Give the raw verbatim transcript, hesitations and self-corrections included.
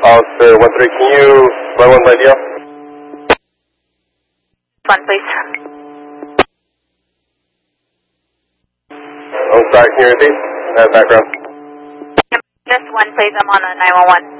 Officer one three, can you run one by D L? One, please. I'm sorry, can you repeat? Uh, background. Just one, please. I'm on a nine one one.